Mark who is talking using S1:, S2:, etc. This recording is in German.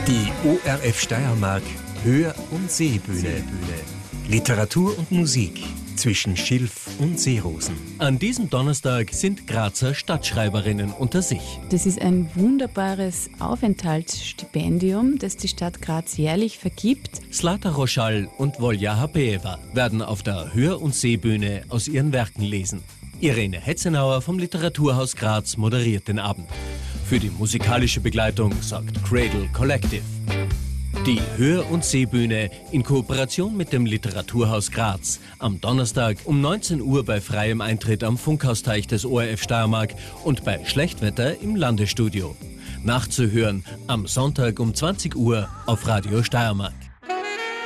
S1: Die ORF Steiermark Hör- und Seebühne. Literatur und Musik zwischen Schilf und Seerosen. An diesem Donnerstag sind Grazer Stadtschreiberinnen unter sich.
S2: Das ist ein wunderbares Aufenthaltsstipendium, das die Stadt Graz jährlich vergibt.
S1: Zlata Roschal und Volja Hapeeva werden auf der Hör- und Seebühne aus ihren Werken lesen. Irene Hetzenauer vom Literaturhaus Graz moderiert den Abend. Für die musikalische Begleitung sorgt Cradle Collective. Die Hör- und Seebühne in Kooperation mit dem Literaturhaus Graz am Donnerstag um 19 Uhr bei freiem Eintritt am Funkhausteich des ORF Steiermark und bei Schlechtwetter im Landesstudio. Nachzuhören am Sonntag um 20 Uhr auf Radio Steiermark.